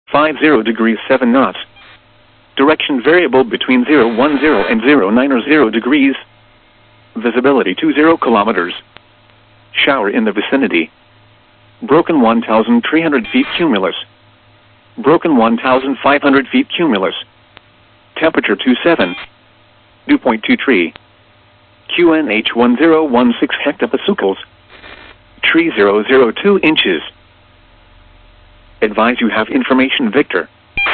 50 degrees 7 knots. Direction variable between 010 and 090 degrees. Visibility 20 kilometers. Shower in the vicinity. Broken 1,300 feet cumulus. Broken 1,500 feet cumulus. Temperature 27. Dew point 23. QNH 1016 hectopascals. Tree 002 inches. Advise you have information Victor.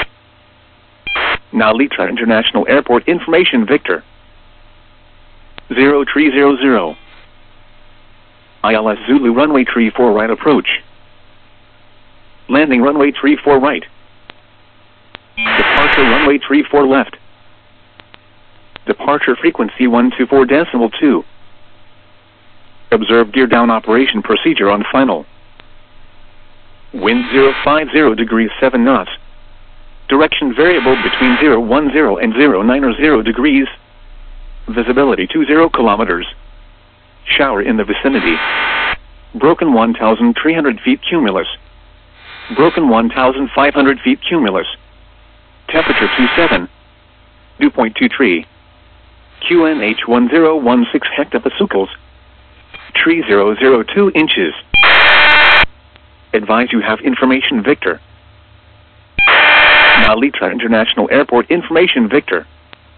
Nalitra International Airport information Victor. 0300. ILS Zulu runway 34 right approach. Landing runway 34 right. Departure runway 34 left. Departure frequency 124.2. Observe gear down operation procedure on final. Wind 050 degrees 7 knots. Direction variable between 010 and 090 degrees. Visibility 20 kilometers. Shower in the vicinity. Broken 1,300 feet cumulus. Broken 1,500 feet cumulus. Temperature 27. Dew point 23. QNH 1016 hectopascals. Tree 002 inches. Advise you have information Victor. Nalitra International Airport information Victor.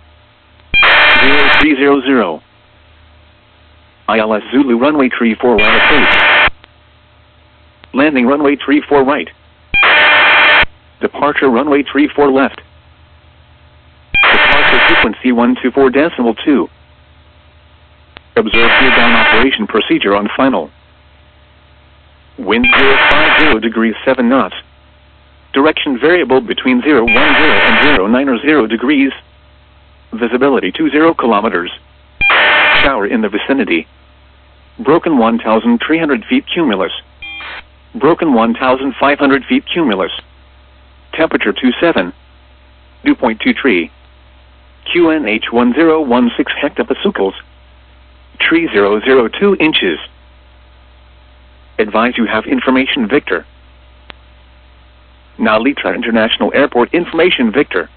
0300. ILS Zulu runway 34 right approach. Landing runway 34 right. Departure runway 34 left. Departure frequency 124.2. Observe gear down operation procedure on final. Wind 050 degrees 7 knots. Direction variable between 010 and 090 degrees. Visibility 20 kilometers. Shower in the vicinity. Broken 1,300 feet cumulus. Broken 1,500 feet cumulus. Temperature 27. Dew point 23. QNH 1016 hectopascals. Tree 002 inches. Advise you have information Victor. Nalitra International Airport information Victor.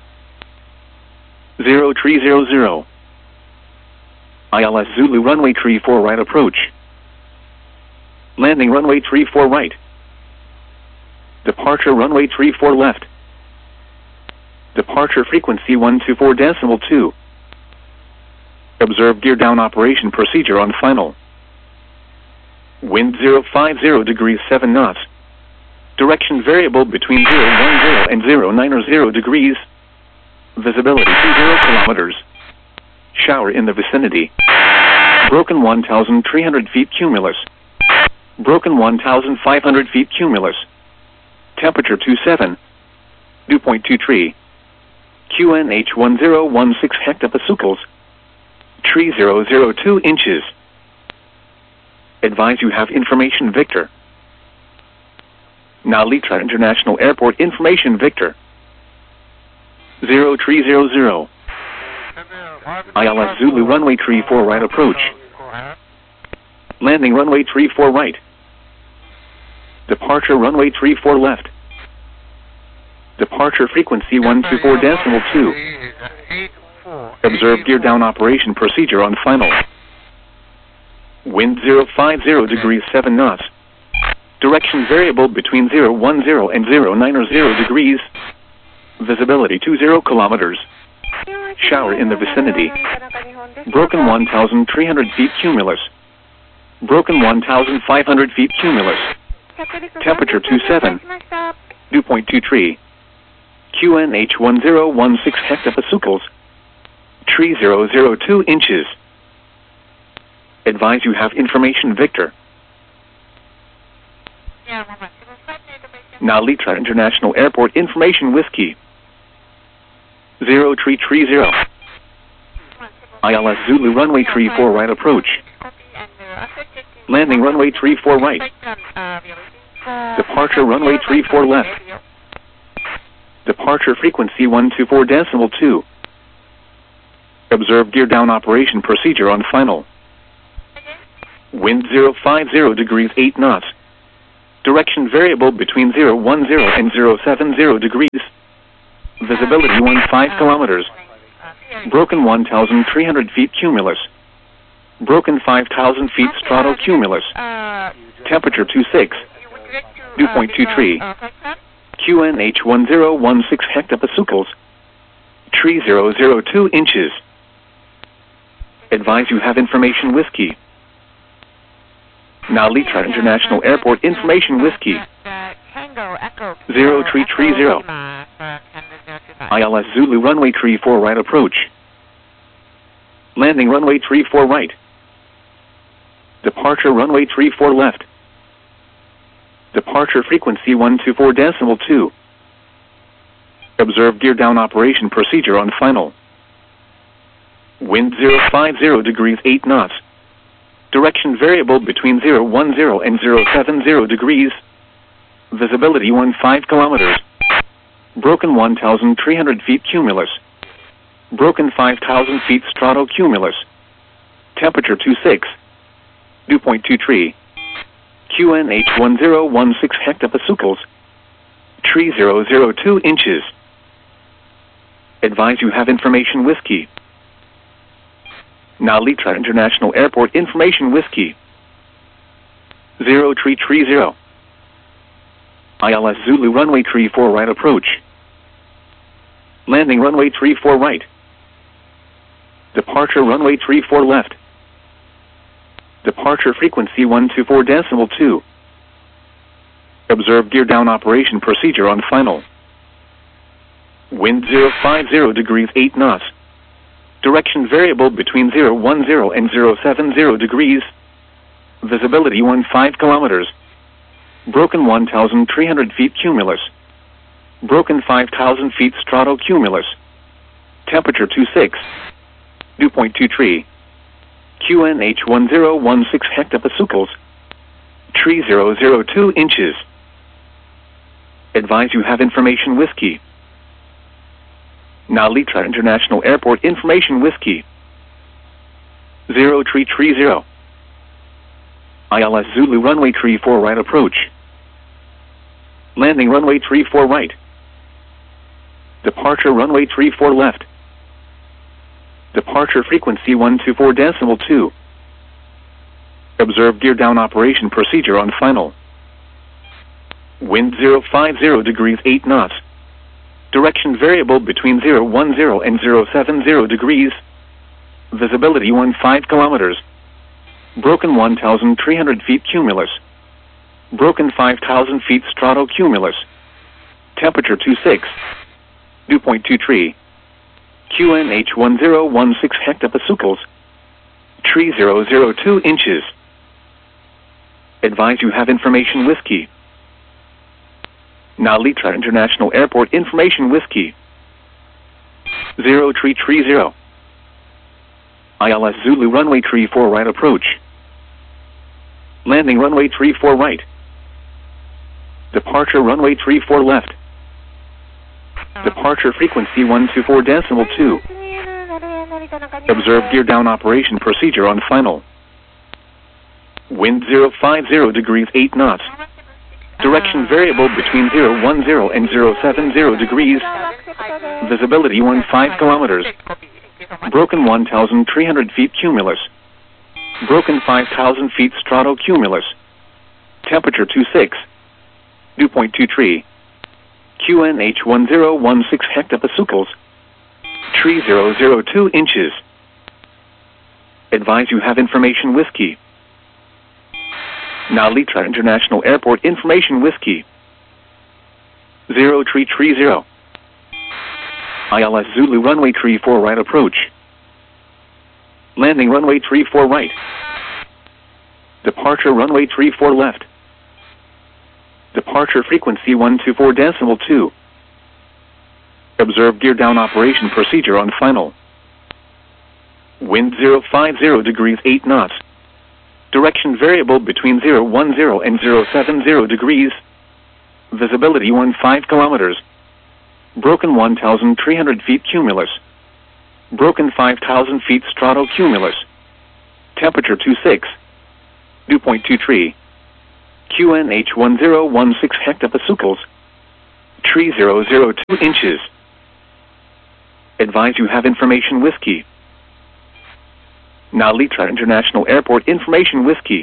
0300. ILS Zulu runway 34 right approach. Landing runway 34 right. Departure runway 34 left. Departure frequency 124.2. Observe gear down operation procedure on final. Wind 050 degrees 7 knots. Direction variable between 010 and 090 degrees. Visibility 20 kilometers. Shower in the vicinity. Broken 1,300 feet cumulus. Broken 1,500 feet cumulus. Temperature 27. Dew point 23. QNH 1016 hectopascals. Tree 002 inches. Advise you have information Victor. Nalitra International Airport information Victor. 0300. ILS Zulu runway 34 right approach. Landing runway 34 right. Departure runway 34 left. Departure frequency 124.2. Observe gear down operation procedure on final. Wind 050 degrees 7 knots. Direction variable between 010 and 090 degrees. Visibility 20 kilometers. Shower in the vicinity. Broken 1,300 feet cumulus. Broken 1,500 feet cumulus. Temperature 27. Dew point 23. QNH 1016 hectopascals. Tree 002 inches. Advise you have information Victor. Nalitra International Airport information Whiskey. 0330. ILS Zulu runway 34 right approach. Landing runway 34 right. Departure runway 34 left. Departure frequency 124.2. Observe gear down operation procedure on final. Wind 050 degrees 8 knots. Direction variable between 010 and 070 degrees. Visibility 15 kilometers. Broken 1,300 feet cumulus. Broken 5,000 feet stratocumulus. Temperature 26. Dew point 23. QNH 1016 hectopascals. Tree 002 inches. Advise you have information whiskey. Now Litra International Airport information whiskey. 0330. ILS Zulu runway 34 right approach. Landing runway 34 right. Departure runway 34 left. Departure frequency 124.2. Observe gear down operation procedure on final. Wind 050 degrees 8 knots. Direction variable between 010 and 070 degrees. Visibility 15 kilometers. Broken 1,300 feet cumulus. Broken 5,000 feet stratocumulus. Temperature 26. Dew point 23. QNH 1016 hectopascals. Tree 002 inches. Advise you have information whiskey. Now Litra International Airport information whiskey. 0330. ILS Zulu runway 34 right approach. Landing runway 34 right. Departure runway 34 left. Departure frequency 124.2. Observe gear down operation procedure on final. Wind 050 degrees 8 knots. Direction variable between 010 and 070 degrees. Visibility 15 kilometers. Broken 1,300 feet cumulus. Broken 5,000 feet stratocumulus. Temperature 26. Dew point 23. QNH 1016 hectopascals. Tree 002 inches. Advise you have information whiskey. Now Litra International Airport information whiskey. 0330. ILS Zulu runway 34 right approach. Landing runway 34 right. Departure runway 34 left. Departure frequency 124.2. Observe gear down operation procedure on final. Wind 050 degrees 8 knots. Direction variable between 010 and 070 degrees. Visibility 15 kilometers. Broken 1,300 feet cumulus. Broken 5,000 feet stratocumulus. Temperature 26. Dew point 23. QNH 1016 hectopascals. Tree 002 inches. Advise you have information whiskey. Now Litra International Airport information whiskey. 0330. ILS Zulu runway 34 right approach. Landing runway 34 right. Departure runway 34 left. Departure frequency 124.2. Observe gear down operation procedure on final. Wind 050 degrees 8 knots. Direction variable between 010 and 070 degrees. Visibility 15 kilometers. Broken 1,300 feet cumulus. Broken 5,000 feet stratocumulus. Temperature 26. Dew point 23. QNH 1016 hectopascals. Tree 002 inches. Advise you have information whiskey. Now Litra International Airport information whiskey. 0330. ILS Zulu runway 34 right approach. Landing runway 34 right. Departure runway 34 left. Departure frequency 124.2. Observe gear down operation procedure on final. Wind 050 degrees 8 knots. Direction variable between 010 and 070 degrees. Visibility 15 kilometers. Broken 1,300 feet cumulus. Broken 5,000 feet stratocumulus. Temperature 26. Dew point 23. QNH1016 hectopascals. Tree 002 inches. Advise you have information whiskey. Nalitra International Airport information whiskey.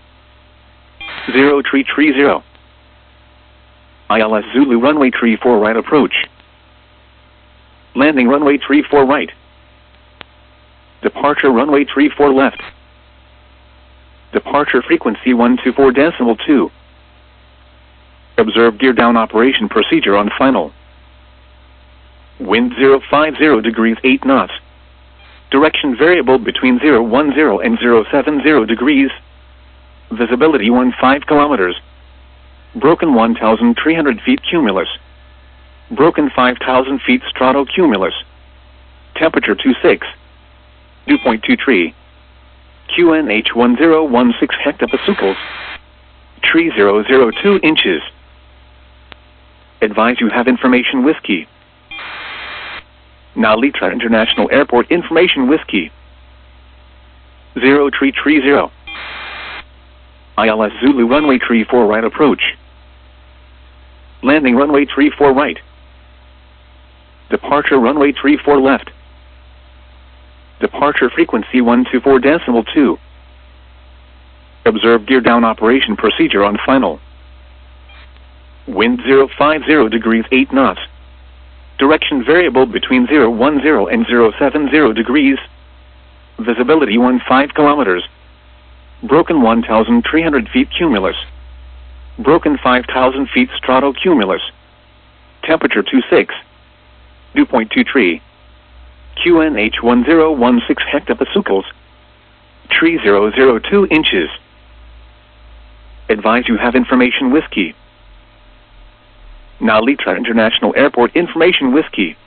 0330. ILS Zulu runway 34 right approach. Landing runway 34 right. Departure runway 34 left. Departure frequency 124.2. Observe gear down operation procedure on final. Wind 050 degrees 8 knots. Direction variable between 010 and 070 degrees. Visibility 15 kilometers. Broken 1,300 feet cumulus. Broken 5,000 feet stratocumulus. Temperature 26. Dew point 23. QNH1016 hectopascals. Tree 002 inches. Advise you have information whiskey. Nalitra International Airport information whiskey. 0330. ILS Zulu runway 34 right approach. Landing runway 34 right. Departure runway 34 left. Departure frequency 124.2. Observe gear down operation procedure on final. Wind 050 degrees 8 knots. Direction variable between 010 and 070 degrees. Visibility 15 kilometers. Broken 1,300 feet cumulus. Broken 5,000 feet stratocumulus. Temperature 26. Dew point 23. QNH1016 hectopascals. Tree 002 inches. Advise you have information whiskey. Nalitra International Airport information whiskey.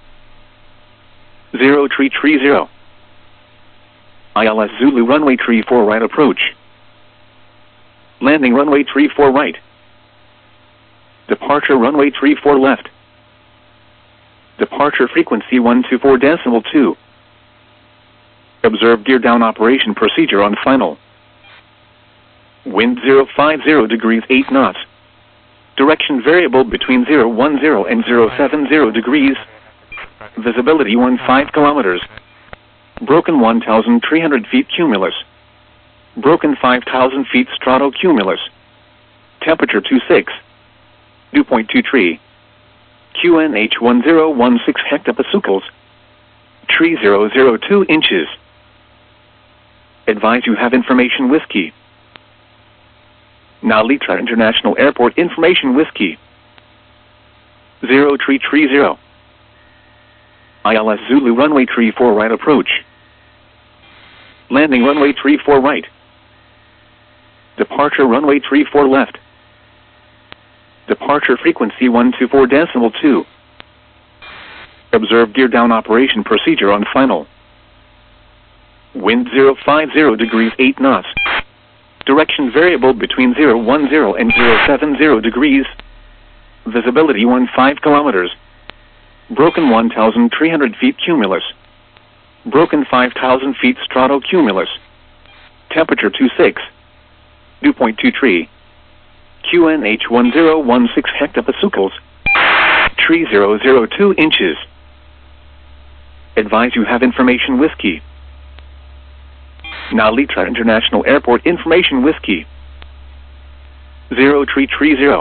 0330. ILS Zulu runway 34 right approach. Landing runway 34 right. Departure runway 34 left. Departure frequency 124.2. Observe gear down operation procedure on final. Wind 050 degrees 8 knots. Direction variable between 010 and 070 degrees. Visibility 15 kilometers. Broken 1,300 feet cumulus. Broken 5,000 feet stratocumulus. Temperature 26. Dew point 23. QNH1016 hectopascals. Tree 002 inches. Advise you have information whiskey. Nalitra International Airport information whiskey. 0330. ILS Zulu runway 34 right approach. Landing runway 34 right. Departure runway 34 left. Departure frequency 124.2. Observe gear down operation procedure on final. Wind 050 degrees 8 knots. Direction variable between 010 and 070 degrees. Visibility 15 kilometers. Broken 1,300 feet cumulus. Broken 5,000 feet stratocumulus. Temperature 26. Dew point 23. QNH1016 hectopascals. Tree 002 inches. Advise you have information whiskey. Nalitra International Airport information whiskey. 0330.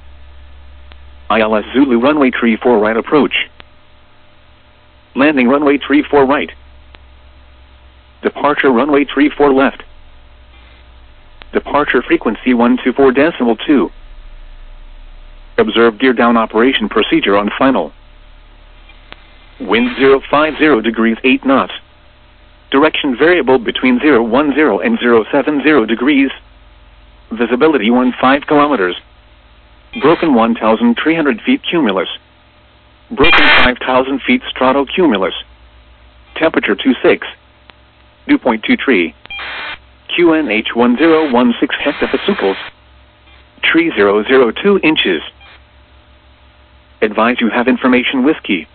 ILS Zulu runway 34 right approach. Landing runway 34 right. Departure runway 34 left. Departure frequency 124.2. Observe gear down operation procedure on final. Wind 050 degrees 8 knots. Direction variable between 010 and 070 degrees. Visibility 15 kilometers. Broken 1,300 feet cumulus. Broken 5,000 feet stratocumulus. Temperature 26. Dew point 23. QNH1016 hectopascals. Tree 002 inches. Advise you have information whiskey.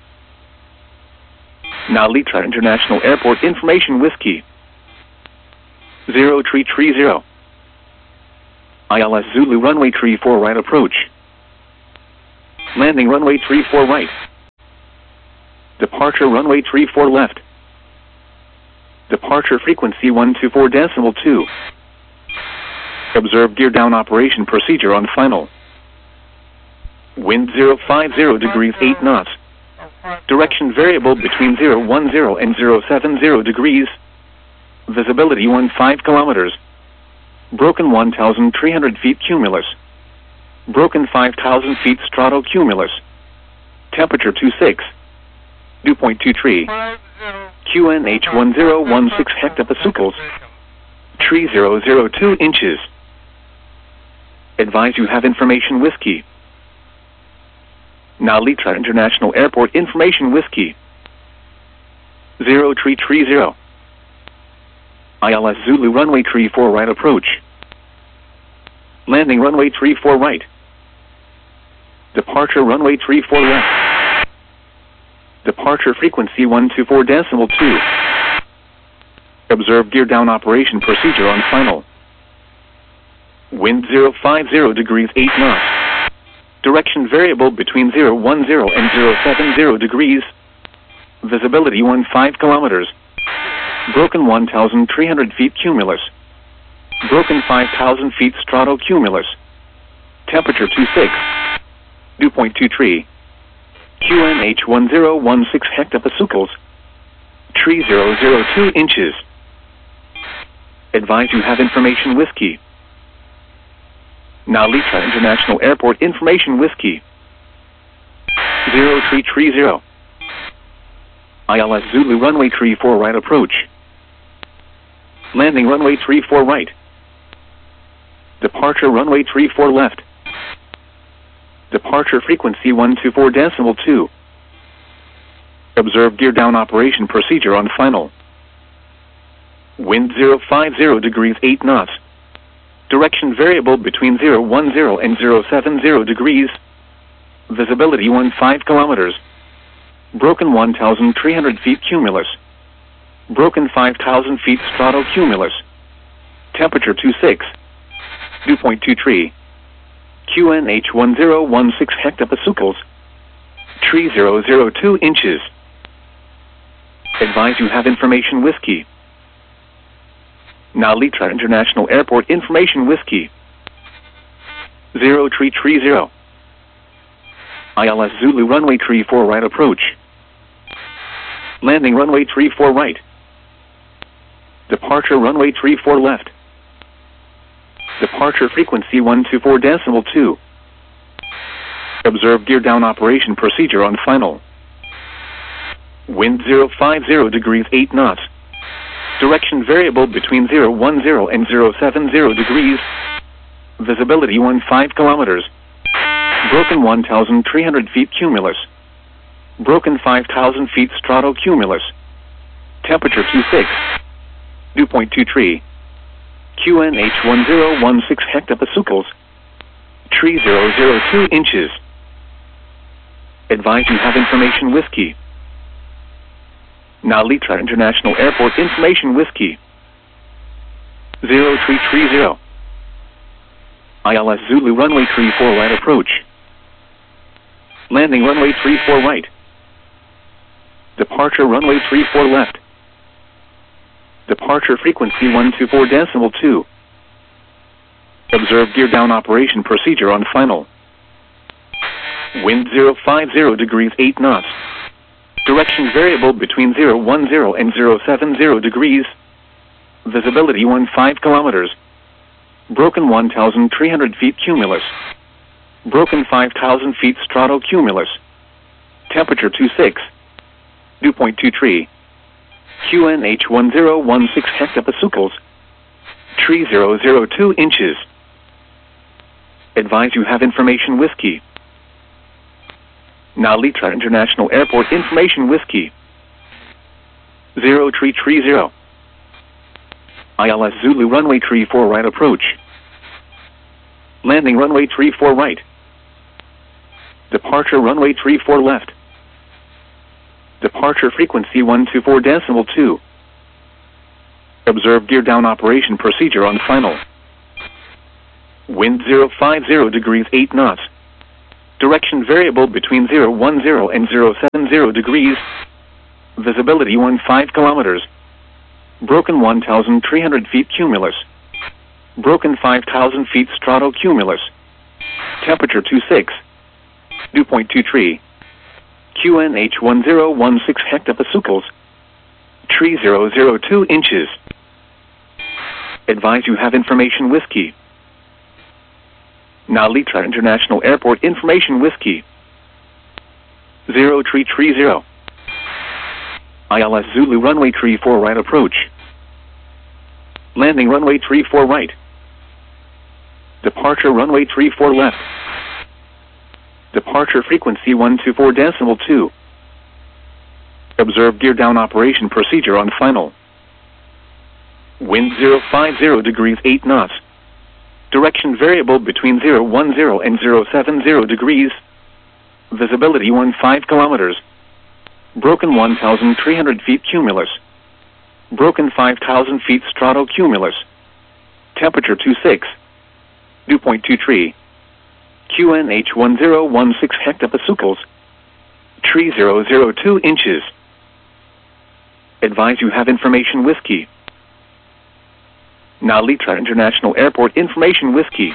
Nalitra International Airport information whiskey. 0330. ILS Zulu runway 34 right approach. Landing runway 34 right. Departure runway 34 left. Departure frequency 124.2. Observe gear down operation procedure on final. Wind 050 degrees 8 knots. Direction variable between 010 and 070 degrees. Visibility 15 kilometers. Broken 1,300 feet cumulus. Broken 5,000 feet stratocumulus. Temperature 26. Dew point 23. QNH 1016 hectopascals. Tree 002 inches. Advise you have information whiskey. Nalitra International Airport information whiskey. 0330. ILS Zulu runway 34 right approach. Landing runway 34 right. Departure runway 34 left. Departure frequency 124.2. Observe gear down operation procedure on final. Wind 050 degrees 8 knots. Direction variable between 010 and 070 degrees. Visibility 15 kilometers. Broken 1,300 feet cumulus. Broken 5,000 feet stratocumulus. Temperature 26. Dew point 23. QNH 1016 hectopascals. Tree 002 inches. Advise you have information whiskey. Nalitra International Airport information whiskey. 0330. ILS Zulu runway 34 right approach. Landing runway 34 right. Departure runway 34 left. Departure frequency 124.2. Observe gear down operation procedure on final. Wind 050 degrees 8 knots. Direction variable between 010 and 070 degrees. Visibility 15 kilometers. Broken 1,300 feet cumulus. Broken 5,000 feet stratocumulus. Temperature 26. Dew point 23. QNH 1016 hectopascals. Tree 002 inches. Advise you have information whiskey. Nalitra International Airport information whiskey. 0330. ILS Zulu runway 34 right approach. Landing runway 34 right. Departure runway 34 left. Departure frequency 124.2. Observe gear down operation procedure on final. Wind 050 degrees 8 knots. Direction variable between 010 and 070 degrees. Visibility 15 kilometers. Broken 1,300 feet cumulus. Broken 5,000 feet stratocumulus. Temperature 26. Dew point 23. QNH 1016 hectopascals. Tree 002 inches. Advise you have information whiskey. Nalitra International Airport information whiskey. 0330. ILS Zulu runway 34 right approach. Landing runway 34 right. Departure runway 34 left. Departure frequency 124.2. Observe gear down operation procedure on final. Wind 050 degrees 8 knots. Direction variable between 010 and 070 degrees. Visibility 15 kilometers. Broken 1,300 feet cumulus. Broken 5,000 feet stratocumulus. Temperature 26. Dew point 23. QNH 1016 hectopascals. Tree 002 inches. Advise you have information whiskey. Nalitra International Airport information whiskey. 0330. ILS Zulu runway 34 right approach. Landing runway 34 right. Departure runway 34 left. Departure frequency 124.2. Observe gear down operation procedure on final. Wind 050 degrees 8 knots. Direction variable between 010 and 070 degrees. Visibility 15 kilometers. Broken 1,300 feet cumulus. Broken 5,000 feet stratocumulus. Temperature 26. Dew point 23. QNH 1016 hectopascals. Tree 002 inches. Advise you have information whiskey. Nalita International Airport information whiskey. 0330. ILS Zulu runway 34 right approach. Landing runway 34 right. Departure runway 34 left. Departure frequency 124.2. Observe gear down operation procedure on final. Wind 050 degrees 8 knots. Direction variable between 010 and 070 degrees. Visibility 15 kilometers. Broken 1,300 feet cumulus. Broken 5,000 feet stratocumulus. Temperature 26. Dew point 23. QNH 1016 hectopascals. Tree 002 inches. Advise you have information whiskey. Nalita International Airport information whiskey.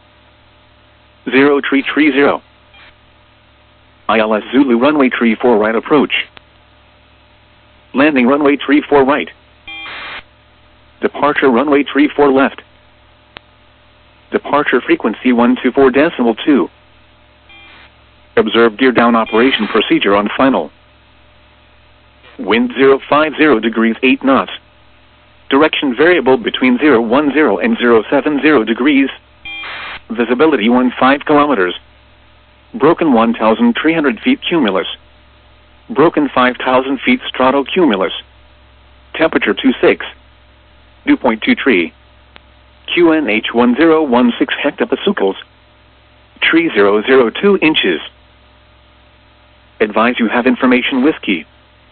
0330. ILS Zulu runway 34 right approach. Landing runway 34 right. Departure runway 34 left. Departure frequency 124.2. Observe gear down operation procedure on final. Wind 050 degrees 8 knots. Direction variable between 010 and 070 degrees. Visibility 15 kilometers. Broken 1,300 feet cumulus. Broken 5,000 feet stratocumulus. Temperature 26. Dew point 23. QNH 1016 hectopascals. Tree 002 inches. Advise you have information whiskey.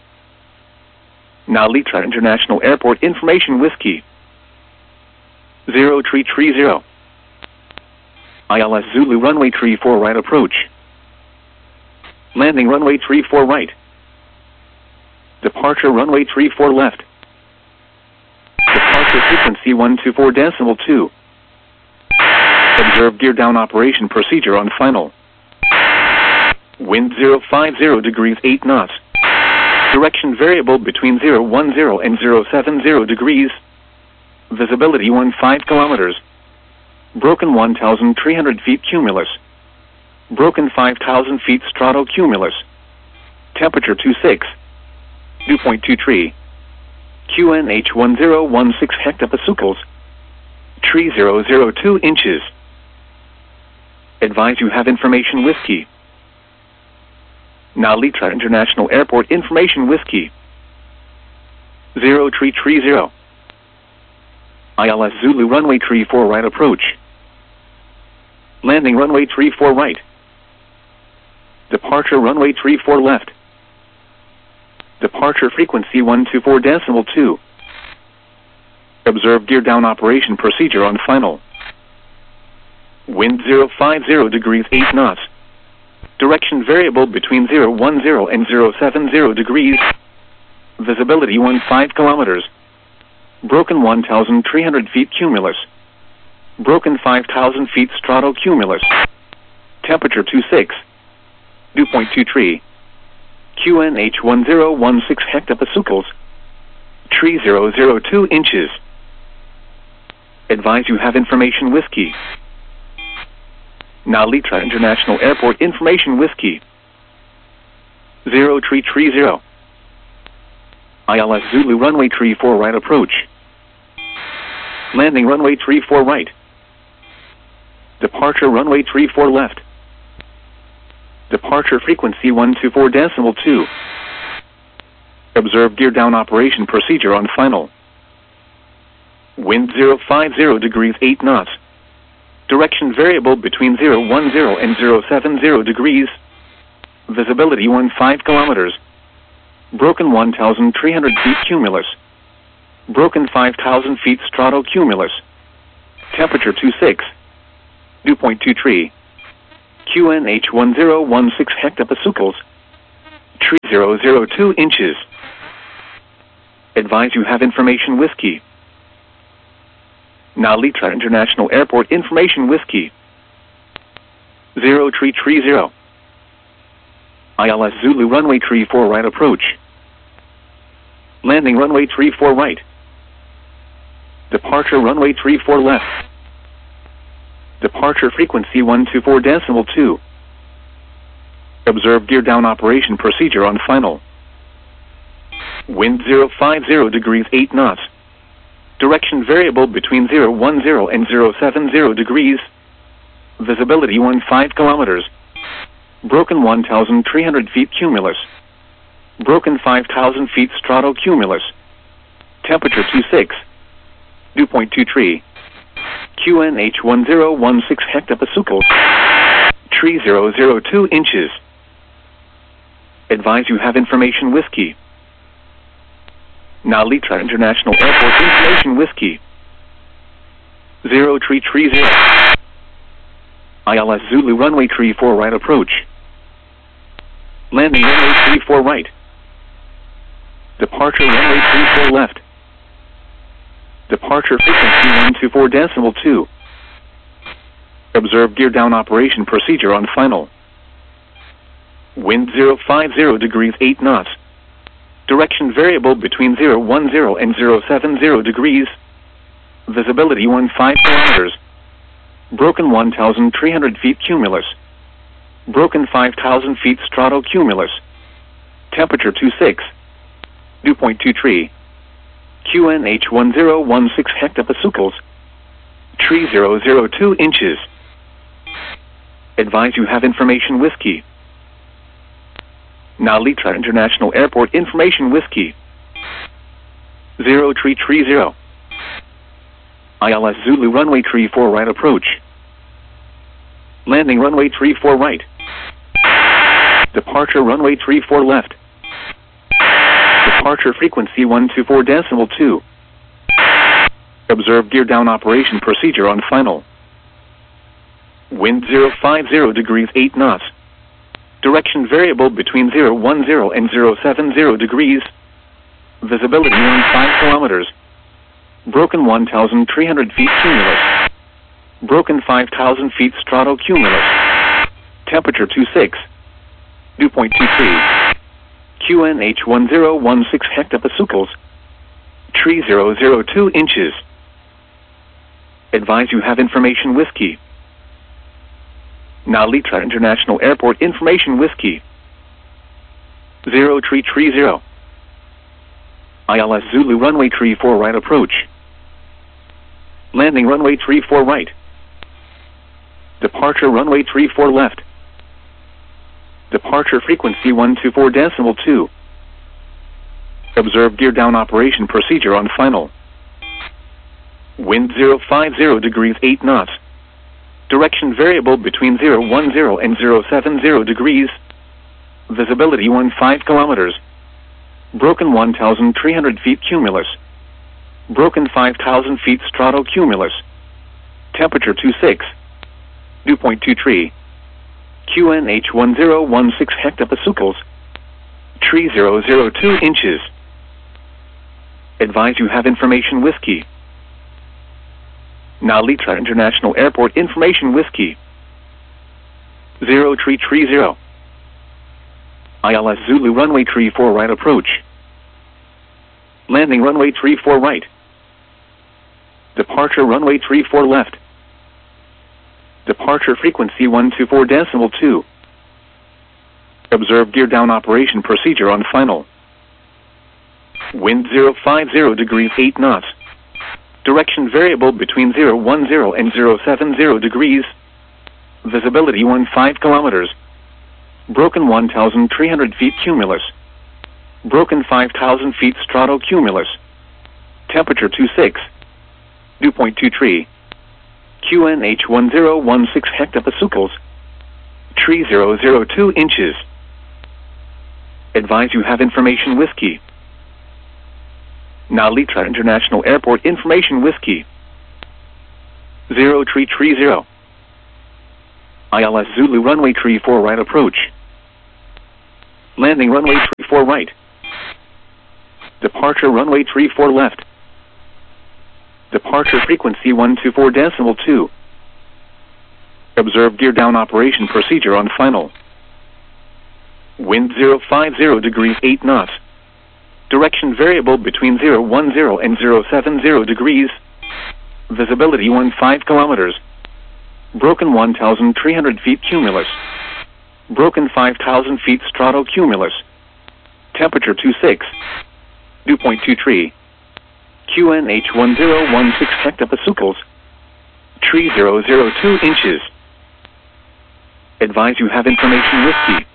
Nalita International Airport information whiskey. 0330. ILS Zulu runway 34 right approach. Landing runway 34 right. Departure runway 34 left. Departure frequency 124.2. Observe gear down operation procedure on final. Wind 050 degrees 8 knots. Direction variable between 010 and 070 degrees. Visibility 15 kilometers. Broken 1,300 feet cumulus. Broken 5,000 feet stratocumulus. Temperature 26. Dew point 23. QNH 1016 hectopascals. Tree 002 inches. Advise you have information whiskey. Nalita International Airport information whiskey. 0330. ILS Zulu runway 34 right approach. Landing runway 34 right. Departure runway 34 left. Departure frequency 124.2. Observe gear down operation procedure on final. Wind 050 degrees 8 knots. Direction variable between 010 and 070 degrees. Visibility 15 kilometers. Broken 1,300 feet cumulus. – broken 5,000 feet stratocumulus. Temperature 26. Dew point 23. QNH 1016 hectopascals. Tree 002 inches. Advise you have information whiskey. Nalita International Airport information whiskey. 0330. ILS Zulu runway 34 right approach. Landing runway 34 right. Departure runway 34 left. Departure frequency 124.2. Observe gear down operation procedure on final. Wind 050 degrees 8 knots. Direction variable between 010 and 070 degrees. Visibility 15 kilometers. Broken 1,300 feet cumulus. Broken 5,000 feet stratocumulus. Temperature 26. Dew point 23. QNH 1016 hectopascals. Tree 002 inches. Advise you have information whiskey. Nalita International Airport information whiskey. 0330. ILS Zulu runway 34 right approach. Landing runway 34 right. Departure runway 34 left. Departure frequency 124.2. Observe gear down operation procedure on final. Wind 050 degrees 8 knots. Direction variable between 010 and 070 degrees. Visibility 15 kilometers. Broken 1,300 feet cumulus. Broken 5,000 feet stratocumulus. Temperature 26. Dew point 23. QNH 1016 hectopascals. Tree 002 inches. Advise you have information whiskey. Nalita International Airport information whiskey. 0330. ILS Zulu runway 34 right approach. Landing runway 34 right. Departure runway 34 left. Departure frequency 124.2. Observe gear down operation procedure on final. Wind 050 degrees 8 knots. Direction variable between 010 and 070 degrees. Visibility 15 kilometers. Broken 1,300 feet cumulus. Broken 5,000 feet stratocumulus. Temperature 26. Dew point 23. QNH 1016 hectopascals. Tree 002 inches. Advise you have information whiskey. Nalita International Airport information whiskey. 0330. ILS Zulu runway 34 right approach. Landing runway 34 right. Departure runway 34 left. Departure frequency 124.2. Observe gear down operation procedure on final. Wind 050 degrees 8 knots. Direction variable between 010 and 070 degrees. Visibility 15 kilometers. Broken 1,300 feet cumulus. Broken 5,000 feet stratocumulus. Temperature 26. Dew point 23. QNH 1016 hectopascals. Tree 002 inches. Advise you have information whiskey. Nalita International Airport information whiskey. 0330. ILS Zulu runway 34 right approach. Landing runway 34 right. Departure runway 34 left. Departure frequency 124.2. Observe gear down operation procedure on final. Wind 050 degrees 8 knots. Direction variable between 010 and 070 degrees. Visibility 15 kilometers. Broken 1,300 feet cumulus. Broken 5,000 feet stratocumulus. Temperature 26. Dew point 23. QNH 1016 hectopascals. Tree 002 inches. Advise you have information whiskey. Nalita International Airport information whiskey. 0330. ILS Zulu runway 34 right approach. Landing runway 34 right. Departure runway 34 left. Departure frequency 124.2. Observe gear down operation procedure on final. Wind 050 degrees 8 knots. Direction variable between 010 and 070 degrees. Visibility 15 kilometers. Broken 1,300 feet cumulus. Broken 5,000 feet stratocumulus. Temperature 26. Dew point 23. QNH 1016 hectopascals. Tree 002 inches. Advise you have information whiskey. Nalita International Airport information whiskey. 0330. ILS Zulu runway 34 right approach. Landing runway 34 right. Departure runway 34 left. Departure frequency 124.2. Observe gear down operation procedure on final. Wind 050 degrees 8 knots. Direction variable between 010 and 070 degrees. Visibility 15 kilometers. Broken 1,300 feet cumulus. Broken 5,000 feet stratocumulus. Temperature 26. Dew point 23. QNH 1016 hectopascals. Tree 002 inches. Advise you have information whiskey.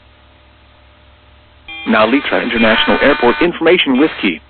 Now Litra International Airport information whiskey.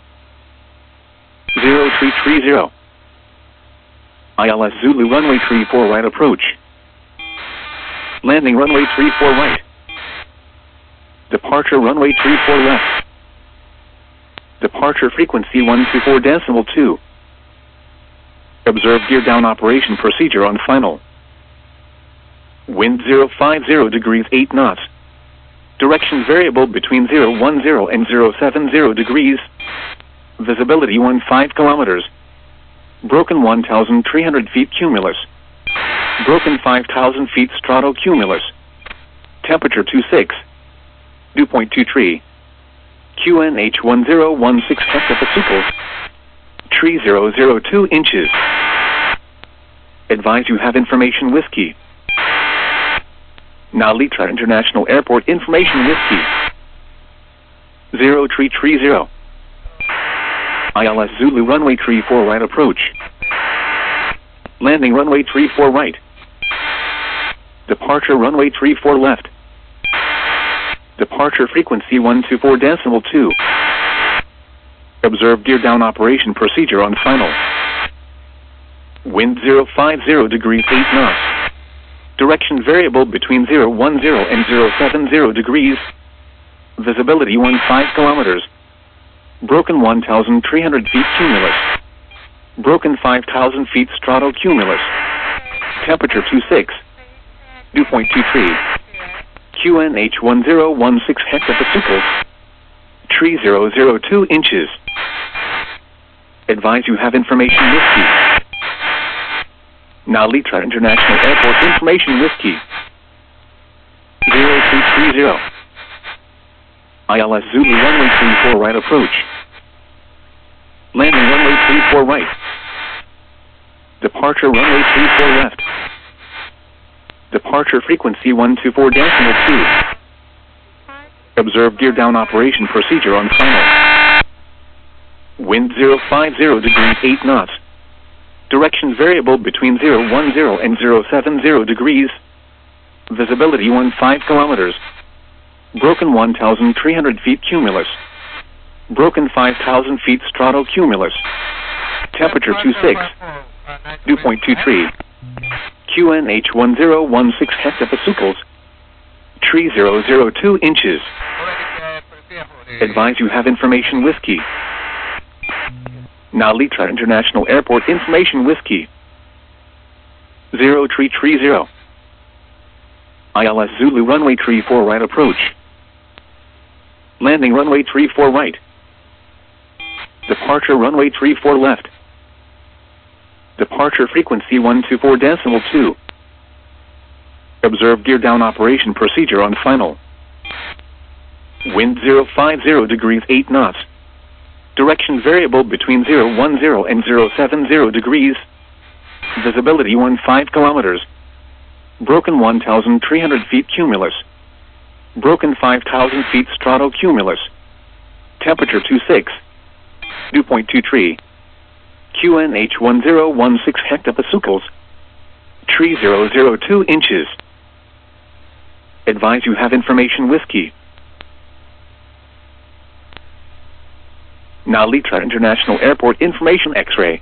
0330. ILS Zulu runway 34 right approach. Landing runway 34 right. Departure runway 34 left. Departure frequency 124.2. Observe gear down operation procedure on final. Wind 050 degrees 8 knots. Direction variable between 010 and 070 degrees. Visibility 15 kilometers. Broken 1,300 feet cumulus. Broken 5,000 feet stratocumulus. Temperature 26. Dew point 23. QNH 1016 hectopascals. Tree 002 inches. Advise you have information whiskey. Now Litra International Airport information whiskey. 0330. ILS Zulu runway 34 right approach. Landing runway 34 right. Departure runway 34 left. Departure frequency 124.2. Observe gear down operation procedure on final. Wind 050 degrees 8 knots. Direction variable between 010 and 070 degrees. Visibility 15 kilometers. Broken 1,300 feet cumulus. Broken 5,000 feet stratocumulus. Temperature 26. Dew point 23. QNH 1016 hectopascals. Tree 002 inches. Advise you have information whiskey. Now Litra International Airport information whiskey. 0330. ILS Zulu runway 34 right approach. Landing runway 34 right. Departure runway 34 left. Departure frequency 124.2. Observe gear down operation procedure on final. Wind 050 degrees 8 knots. Direction variable between 010 and 070 degrees. Visibility 15 kilometers. Broken 1,300 feet cumulus. Broken 5,000 feet stratocumulus. Temperature 26. Dew point 23. QNH 1016 hectopascals. Tree 002 inches. Advise you have information whiskey. Now Litra International Airport information whiskey. 0330. ILS Zulu runway 34 right approach. Landing runway 34 right. Departure runway 34 left. Departure frequency 124.2. Observe gear down operation procedure on final. Wind 050 degrees 8 knots. Direction variable between 010 and 070 degrees. Visibility 15 kilometers. Broken 1,300 feet cumulus. Broken 5,000 feet stratocumulus. Temperature 26. Dew point 23. QNH 1016 hectopascals. Tree 002 inches. Advise you have information whiskey. Now Litra International Airport information X-ray.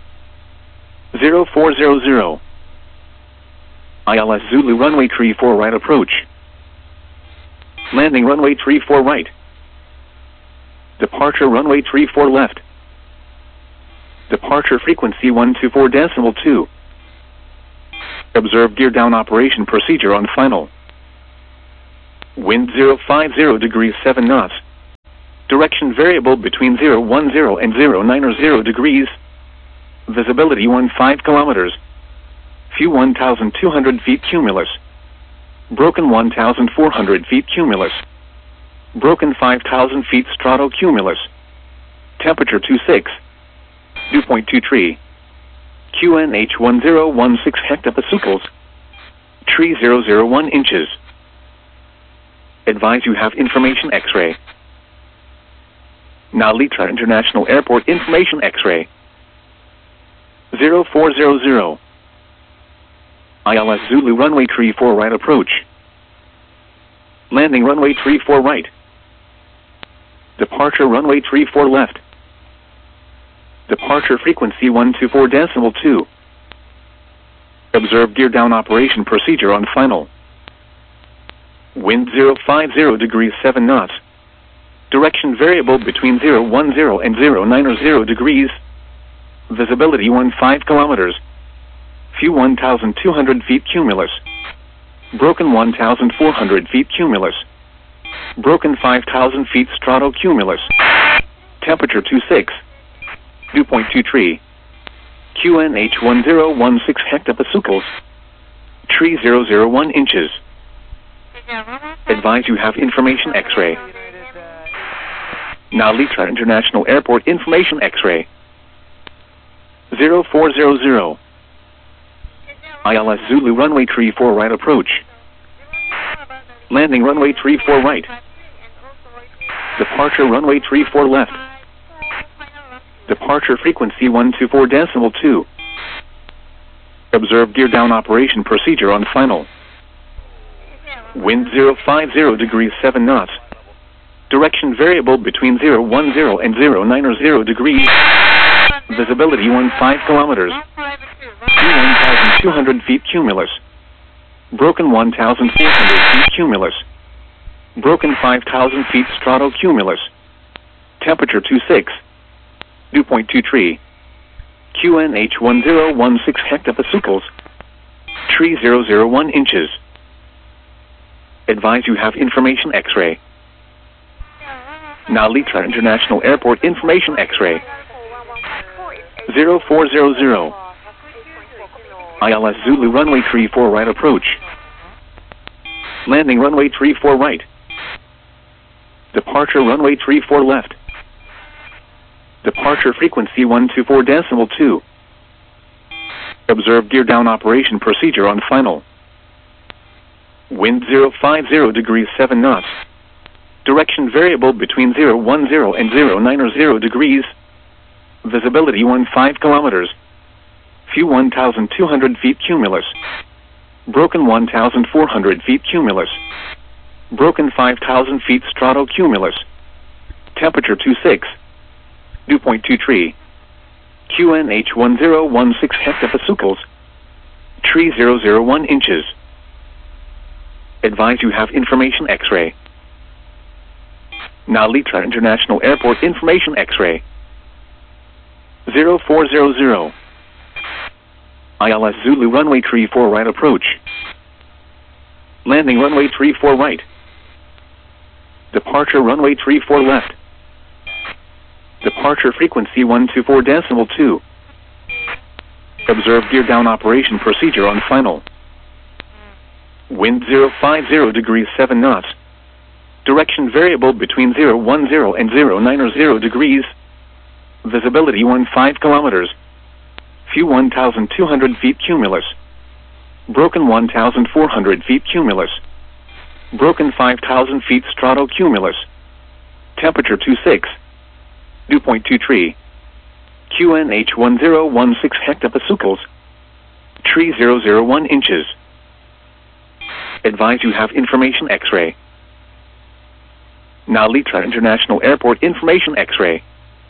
0400. ILS Zulu runway 34 right approach. Landing runway 34 right. Departure runway 34 left. Departure frequency 124.2. Observe gear down operation procedure on final. Wind 050 degrees 7 knots. Direction variable between 010 and 090 degrees. Visibility 15 kilometers. Few 1,200 feet cumulus. Broken 1,400 feet cumulus. Broken 5,000 feet stratocumulus. Temperature 26. Dew point 23. QNH 1016 hectopascals. Tree 001 inches. Advise you have information X-ray. Nalitra International Airport information X-ray. 0400. ILS Zulu runway 34 right approach. Landing runway 34 right. Departure runway 34 left. Departure frequency 124.2. Observe gear down operation procedure on final. Wind 050 degrees 7 knots. Direction variable between 010 and 090 degrees. Visibility 15 kilometers. Few 1,200 feet cumulus. Broken 1,400 feet cumulus. Broken 5,000 feet stratocumulus. Temperature 26. Dew point 23. QNH 1016 hectopascals. Tree 001 inches. Advise you have information X-ray. Nalitra International Airport information X-ray. 0400. ILS Zulu runway 34 right approach. Landing runway 34 right. Departure runway 34 left. Departure frequency 124.2. Observe gear down operation procedure on final. Wind 050 degrees 7 knots. Direction variable between 010 and 090 degrees. Visibility 15 kilometers. 1,200 feet cumulus. Broken 1,400 feet cumulus. Broken 5,000 feet stratocumulus. Temperature 26. Dew point 23. QNH 1016 hectopascals. Tree 001 inches. Advise you have information X-ray. Nalitra International Airport information X-ray. 0400. ILS Zulu runway 34 right approach. Landing runway 34 right. Departure runway 34 left. Departure frequency 124.2. Observe gear down operation procedure on final. Wind 050 degrees 7 knots. Direction variable between 010 and 090 degrees. Visibility 15 kilometers. Few 1,200 feet cumulus. Broken 1,400 feet cumulus. Broken 5,000 feet stratocumulus. Temperature 26. Dew point 23. QNH 1016 hectopascals. Tree 001 inches. Advise you have information X-ray. Nalitra International Airport information X-ray. 0400. ILS Zulu runway 34 right approach. Landing runway 34 right. Departure runway 34 left. Departure frequency 124.2. 2. 2. Observe gear down operation procedure on final. Wind 050 degrees 7 knots. Direction variable between 010 and 090 degrees. Visibility 15 kilometers. Few 1,200 feet cumulus. Broken 1,400 feet cumulus. Broken 5,000 feet stratocumulus. Temperature 26. Dew point 23. QNH 1016 hectopascals. Tree 001 inches. Advise you have information X-ray. Nalitra International Airport information X-ray.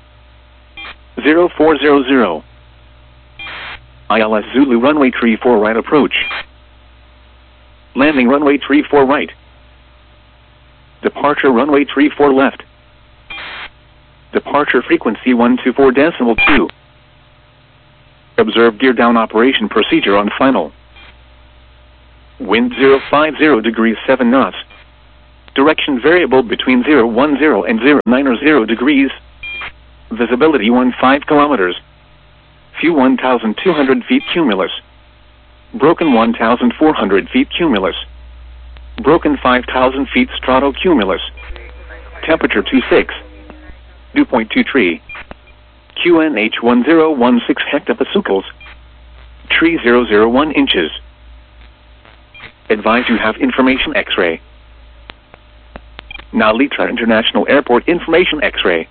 0400. ILS Zulu runway 34 right approach. Landing runway 34 right. Departure runway 34 left. Departure frequency 124.2. 2. Observe gear down operation procedure on final. Wind 050 degrees 7 knots. Direction variable between 010 and 090 degrees. Visibility 15 kilometers. Few 1,200 feet cumulus. Broken 1,400 feet cumulus. Broken 5,000 feet stratocumulus. Temperature 26. Dew point 23. QNH 1016 hectopascals. Tree 001 inches. Advise you have information X-ray. Now Litra International Airport information X-ray.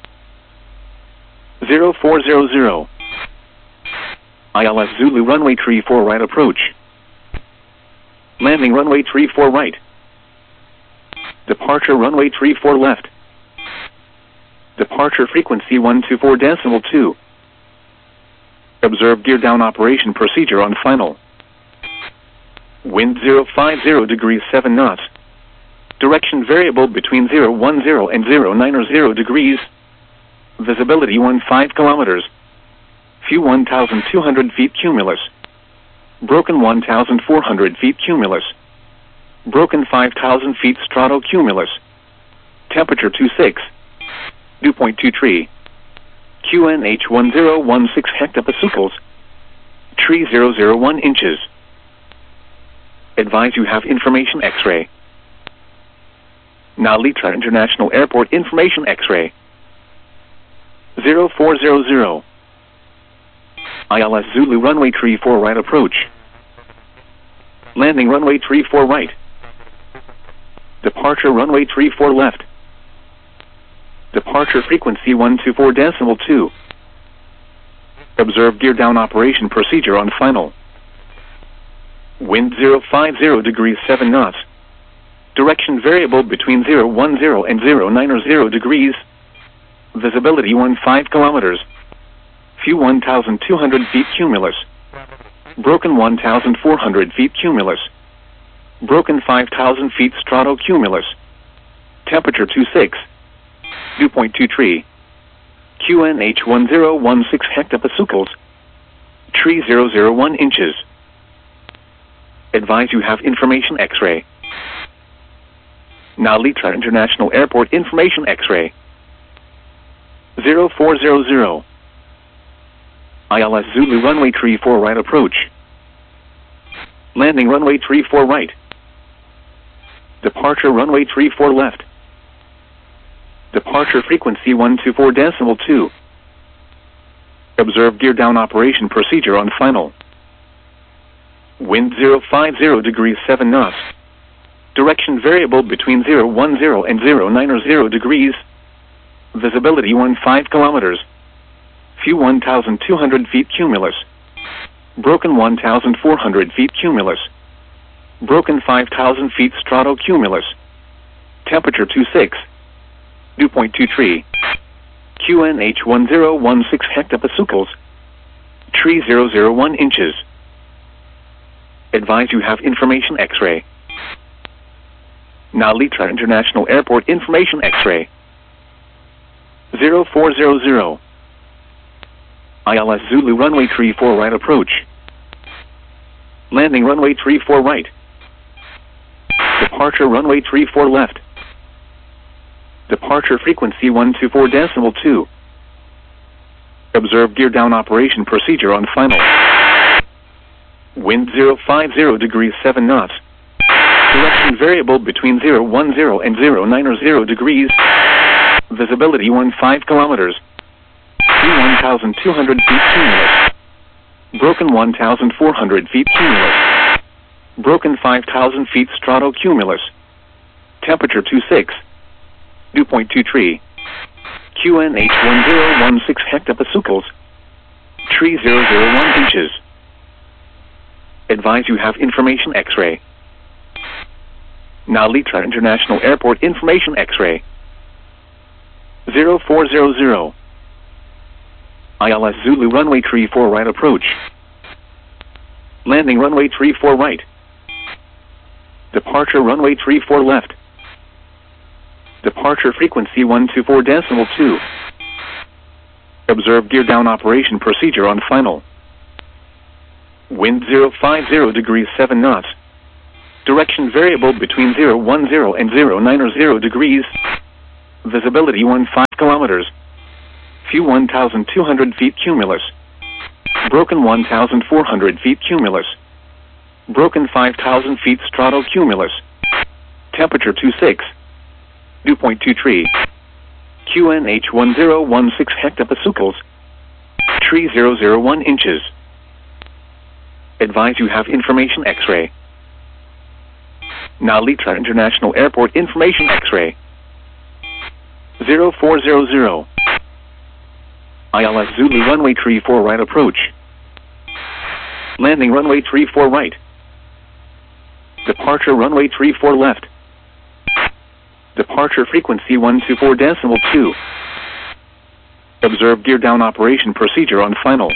0400. ILS Zulu runway 34 right approach. Landing runway 34 right. Departure runway 34 left. Departure frequency 124.2. Observe gear down operation procedure on final. Wind 050 degrees 7 knots. Direction variable between 010 and 090 degrees. Visibility 15 kilometers. Few 1,200 feet cumulus. Broken 1,400 feet cumulus. Broken 5,000 feet stratocumulus. Temperature 26. Dew point 23. QNH 1016 hectopascals. Tree 001 inches. Advise you have information X-ray. Now Litra International Airport information X-ray. 0400. ILS Zulu runway 34 right approach. Landing runway 34 right. Departure runway 34 left. Departure frequency 124.2. Observe gear down operation procedure on final. Wind 050 degrees 7 knots. Direction variable between 010 and 090 degrees. Visibility 15 kilometers. Few 1,200 feet cumulus. Broken 1,400 feet cumulus. Broken 5,000 feet stratocumulus. Temperature 26. Dew point 23. QNH 1016 hectopascals. Tree 001 inches. Advise you have information X-ray. Now Litra International Airport information X-ray. 0400. ILS Zulu runway 34 right approach. Landing runway 34 right. Departure runway 34 left. Departure frequency 124.2. Observe gear down operation procedure on final. Wind 050 degrees 7 knots. Direction variable between 010 and 090 degrees. Visibility 15 kilometers. Few 1,200 feet cumulus. Broken 1,400 feet cumulus. Broken 5,000 feet stratocumulus. Temperature 26. Dew point 23. QNH 1016 hectopascals. Tree 001 inches. Advise you have information X-ray. Now Litra International Airport information X-ray. 0400. ILS Zulu runway 34 right approach. Landing runway 34 right. Departure runway 34 left. Departure frequency 124.2. Observe gear down operation procedure on final. Wind 050 degrees 7 knots. Direction variable between 010 and 090 degrees. Visibility 15 kilometers. 1,200 feet cumulus. Broken 1,400 feet cumulus. Broken 5,000 feet stratocumulus. Temperature 26. Dew point 23. QNH 1016 hectopascals. Tree 001 inches. Advise you have information X-ray. Now Litra International Airport information X-ray. 0400. ILS Zulu runway 34 right approach. Landing runway 34 right. Departure runway 34 left. Departure frequency 124.2. Observe gear down operation procedure on final. Wind 050 degrees 7 knots. Direction variable between 010 and 090 degrees. Visibility 15 kilometers. View 1,200 feet cumulus. Broken 1,400 feet cumulus. Broken 5,000 feet stratocumulus. Temperature 26. Dew point 23. QNH 1016 hectopascals. Tree 001 inches. Advise you have information X-ray. Nalitra International Airport information X-ray. 0400. ILS Zulu runway 34 right approach. Landing runway 34 right. Departure runway 34 left. Departure frequency 124.2. Observe gear down operation procedure on final.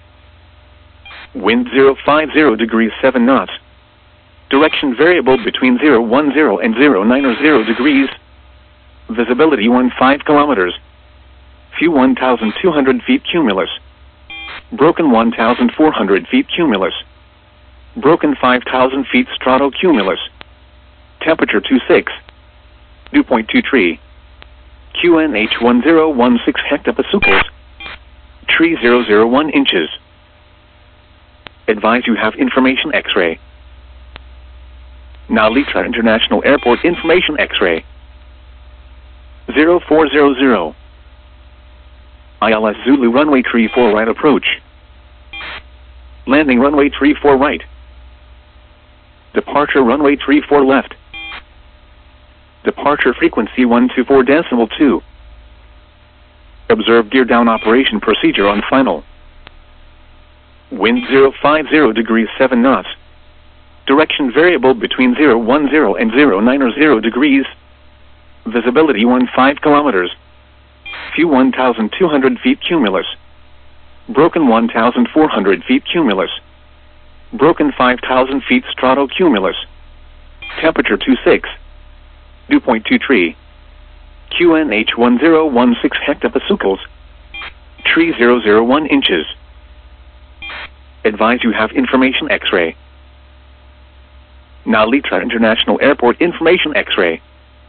Wind 050 degrees 7 knots. Direction variable between 010 and 090 degrees. Visibility 15 kilometers. View 1,200 feet cumulus. Broken 1,400 feet cumulus. Broken 5,000 feet stratocumulus. Temperature 26. Dew point 23. QNH 1016 hectopascals. Tree 001 inches. Advise you have information X-ray. Nalitra International Airport information X-ray. 0400. ILS Zulu runway 34 right approach. Landing runway 34 right. Departure runway 34 left. Departure frequency 124.2. Observe gear down operation procedure on final. Wind 050 degrees 7 knots. Direction variable between 010 and 090 degrees. Visibility 15 kilometers. View 1,200 feet cumulus. Broken 1,400 feet cumulus. Broken 5,000 feet stratocumulus. Temperature 26. Dew point 23. QNH 1016 hectopascals. Tree 001 inches. Advise you have information X-ray. Nalitra International Airport information X-ray.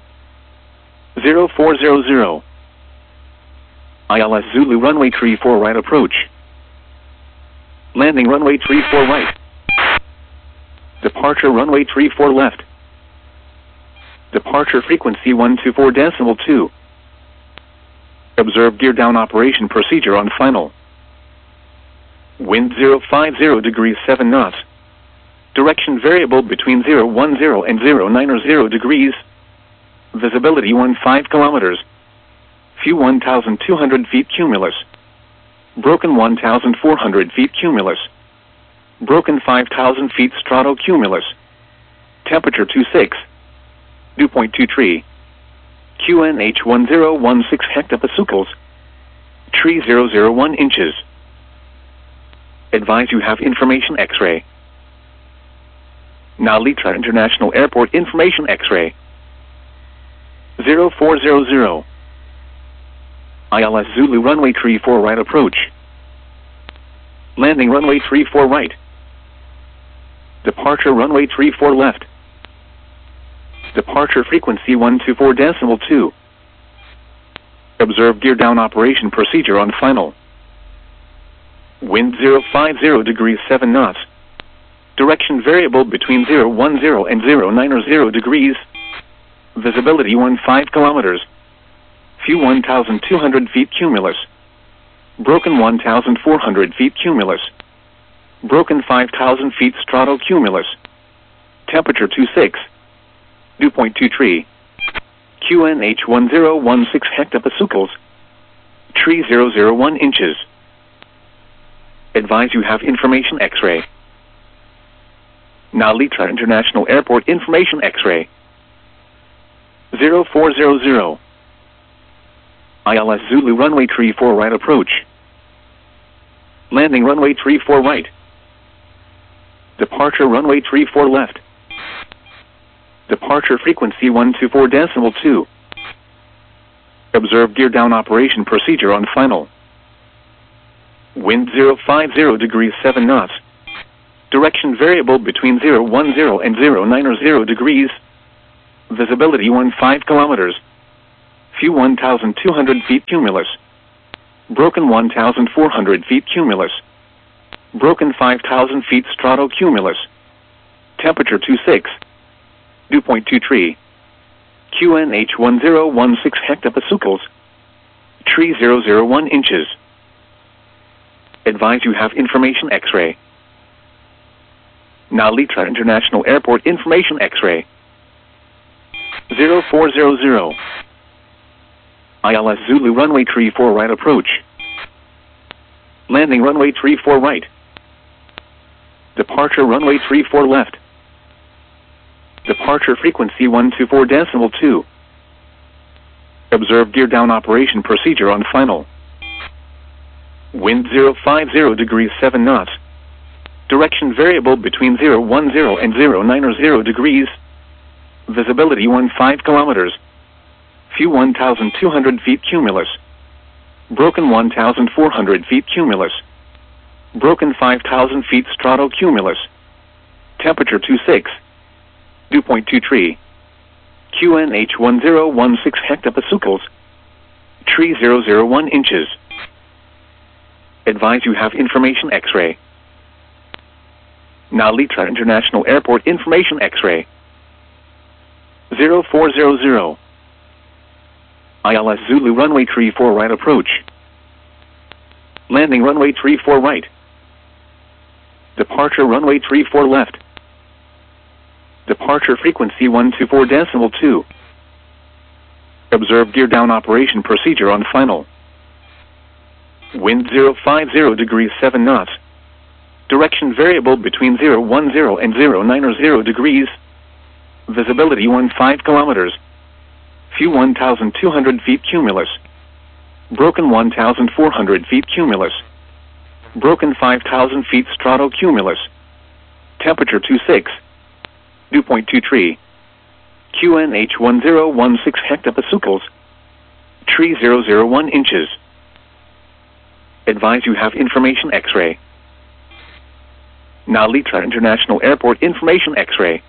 0400. ILS Zulu runway 34 right approach. Landing runway 34 right. Departure runway 34 left. Departure frequency 124.2. Observe gear down operation procedure on final. Wind 050 degrees 7 knots. Direction variable between 010 and 090 degrees. Visibility 15 kilometers. View 1,200 feet cumulus. Broken 1,400 feet cumulus. Broken 5,000 feet stratocumulus. Temperature 26. Dew point 23. QNH 1016 hectopascals. Tree 001 inches. Advise you have information X-ray. Nalitra International Airport information X-ray. 0400. ILS Zulu runway 34 right approach. Landing runway 34 right. Departure runway 34 left. Departure frequency 124.2. Observe gear down operation procedure on final. Wind 050 degrees 7 knots. Direction variable between 010 and 090 degrees. Visibility 15 kilometers. View 1,200 feet cumulus. Broken 1,400 feet cumulus. Broken 5,000 feet stratocumulus. Temperature 26. Dew point 23. QNH 1016 hectopascals. Tree 001 inches. Advise you have information X-ray. Nalitra International Airport information X-ray. 0400. ILS Zulu runway 34 right approach. Landing runway 34 right. Departure runway 34 left. Departure frequency 124.2. Observe gear down operation procedure on final. Wind 050 degrees 7 knots. Direction variable between 010 and 090 degrees. Visibility 15 kilometers. View 1,200 feet cumulus. Broken 1,400 feet cumulus. Broken 5,000 feet stratocumulus. Temperature 26. Dew point 23. QNH 1016 hectopascals. Tree 001 inches. Advise you have information X-ray. Now Litra International Airport information X-ray. 0400. ILS Zulu runway 34 right approach. Landing runway 34 right. Departure runway 34 left. Departure frequency 124.2. Observe gear down operation procedure on final. Wind 050 degrees 7 knots. Direction variable between 010 and 090 degrees. Visibility 15 kilometers. View 1,200 feet cumulus. Broken 1,400 feet cumulus. Broken 5,000 feet stratocumulus. Temperature 26. Dew point 23. QNH 1016 hectopascals. Tree 001 inches. Advise you have information X-ray. Now Litra International Airport information X-ray. 0400. ILS Zulu runway 34 right approach. Landing runway 34 right. Departure runway 34 left. Departure frequency 124.2. Observe gear down operation procedure on final. Wind 050 degrees 7 knots. Direction variable between 010 and 090 degrees. Visibility 15 kilometers. View 1,200 feet cumulus. Broken 1,400 feet cumulus. Broken 5,000 feet stratocumulus. Temperature 26. Dew point 23. QNH 1016 hectopascals. Tree 001 inches. Advise you have information X-ray. Now Litra International Airport information X-ray.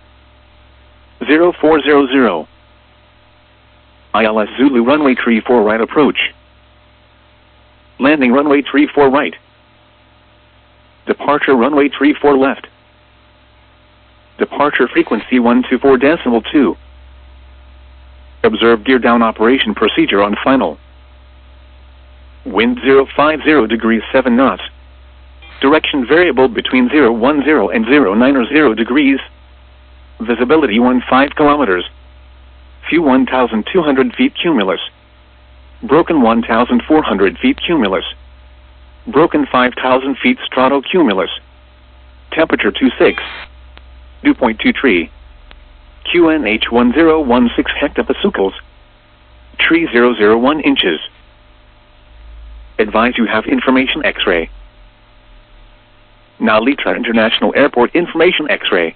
0400. ILS Zulu runway 34 right approach. Landing runway 34 right. Departure runway 34 left. Departure frequency 124.2. Observe gear down operation procedure on final. Wind 050 degrees 7 knots. Direction variable between 010 and 090 degrees. Visibility 15 kilometers. View 1,200 feet cumulus. Broken 1,400 feet cumulus. Broken 5,000 feet stratocumulus. Temperature 26. Dew point 23. QNH 1016 hectopascals. Tree 001 inches. Advise you have information X-ray. Now Litra International Airport information X-ray.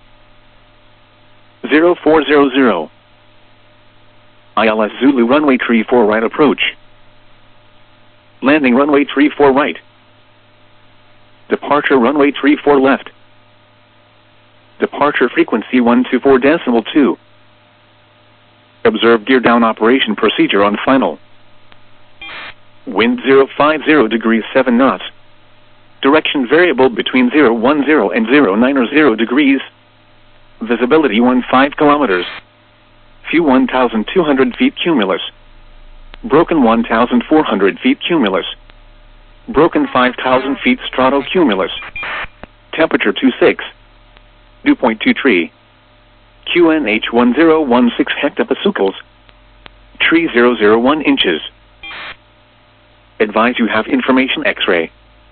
0400. ILS Zulu runway 34 right approach. Landing runway 34 right. Departure runway 34 left. Departure frequency 124.2. Observe gear down operation procedure on final. Wind 050 degrees 7 knots. Direction variable between 010 and 090 degrees. Visibility 15 kilometers. View 1,200 feet cumulus. Broken 1,400 feet cumulus. Broken 5,000 feet stratocumulus. Temperature 26. Dew point 23. QNH 1016 hectopascals. Tree 001 inches. Advise you have information X-ray.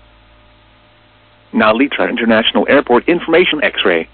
Now Litra International Airport information X-ray.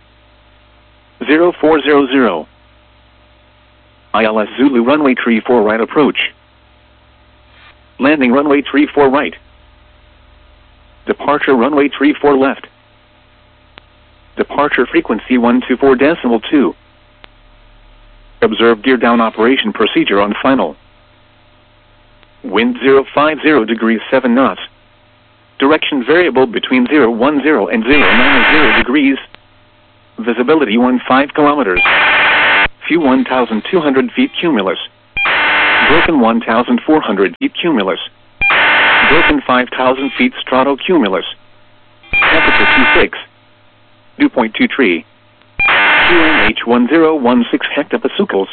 0400. ILS Zulu runway 34 right approach. Landing runway 34 right. Departure runway 34 left. Departure frequency 124.2. Observe gear down operation procedure on final. Wind 050 degrees 7 knots. Direction variable between 010 and 090 degrees. Visibility 15 kilometers. View 1,200 feet cumulus. Broken 1,400 feet cumulus. Broken 5,000 feet stratocumulus. Temperature 26. Dew point 23. QNH 1016 hectopascals.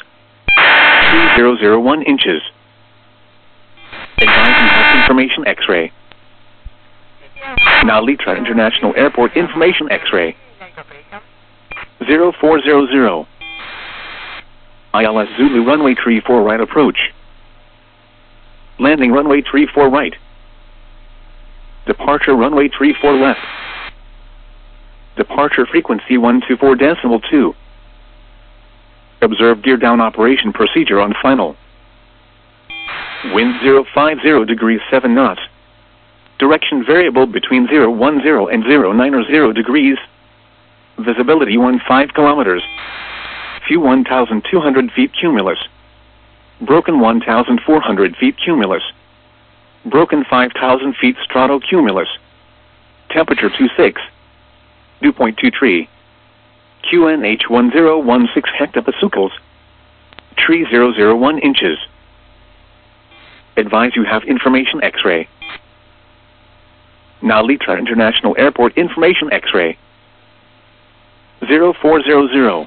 3001 inches. Advise you have information X-ray. Now Litra International Airport information X-ray. 0400. ILS Zulu runway 34 right approach. Landing runway 34 right. Departure runway 34 left. Departure frequency 124.2. Observe gear down operation procedure on final. Wind 050 degrees 7 knots. Direction variable between 010 and 090 degrees. Visibility 15 kilometers. View 1,200 feet cumulus. Broken 1,400 feet cumulus. Broken 5,000 feet stratocumulus. Temperature 26. Dew point 23. QNH 1016 hectopascals. 3001 inches. Advise you have information X-ray. Now Litra International Airport information X-ray. 0400.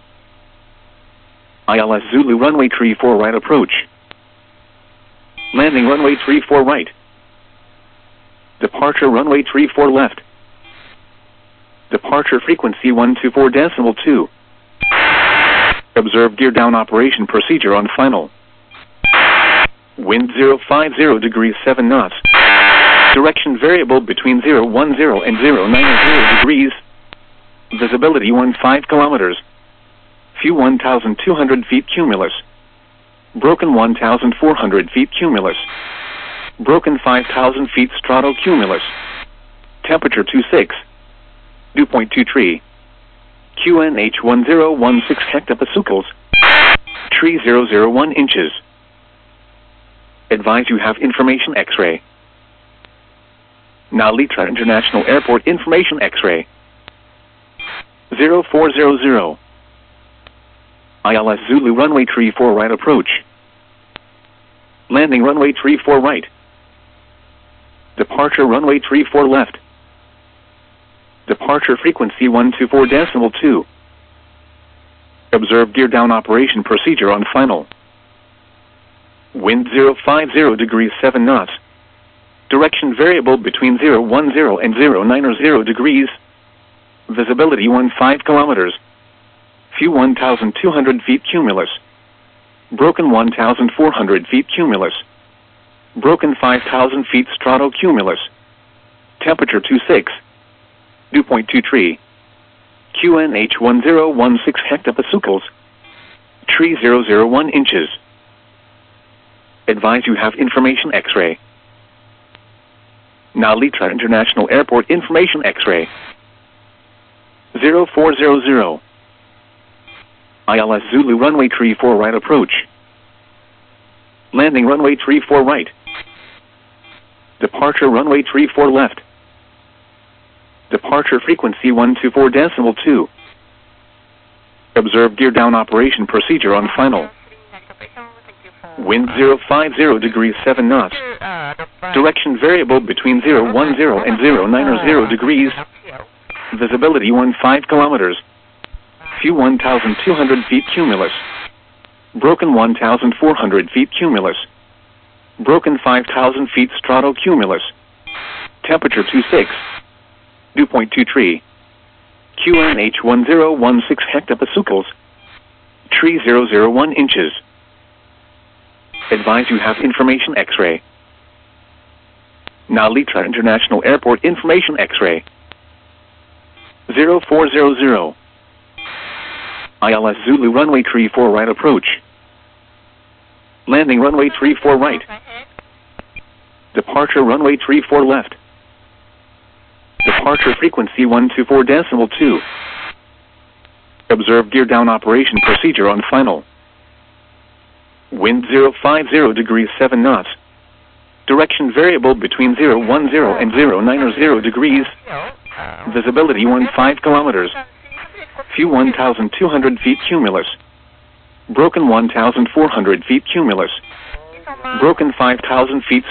ILS Zulu runway 34 right approach. Landing runway 34 right. Departure runway 34 left. Departure frequency 124.2. Observe gear down operation procedure on final. Wind 050 degrees 7 knots. Direction variable between 010 and 090 degrees. Visibility 15 kilometers. View 1,200 feet cumulus. Broken 1,400 feet cumulus. Broken 5,000 feet stratocumulus. Temperature 26. Dew point 23. QNH 1016 hectopascals. 3001 inches. Advise you have information X-ray. Now Litra International Airport information X-ray. 0400. ILS Zulu runway 34 right approach. Landing runway 34 right. Departure runway 34 left. Departure frequency 124.2. Observe gear down operation procedure on final. Wind 050 degrees 7 knots. Direction variable between 010 and 090 degrees. Visibility 15 kilometers. View 1,200 feet cumulus. Broken 1,400 feet cumulus. Broken 5,000 feet stratocumulus. Temperature 26. Dew point 23. QNH 1016 hectopascals. 3001 inches. Advise you have information X-ray. Now Litra International Airport information X-ray. 0400. ILS Zulu runway 34 right approach. Landing runway 34 right. Departure runway 34 left. Departure frequency 124.2. Observe gear down operation procedure on final. Wind 050 degrees 7 knots. Direction variable between 010 and 090 degrees. Visibility 15 kilometers. View 1,200 feet cumulus. Broken 1,400 feet cumulus. Broken 5,000 feet stratocumulus. Temperature 26. Dew point 23. QNH 1016 hectopascals. 3001 inches. Advise you have information X-ray. Now Litra International Airport information X-ray. 0400. ILS Zulu runway 34 right approach. Landing runway 34 right. Departure runway 34 left. Departure frequency 124.2. Observe gear down operation procedure on final. Wind 050 degrees 7 knots. Direction variable between 010 and 090 degrees. Visibility 15 kilometers. View 1,200 feet cumulus. Broken 1,400 feet cumulus. Broken 5,000 feet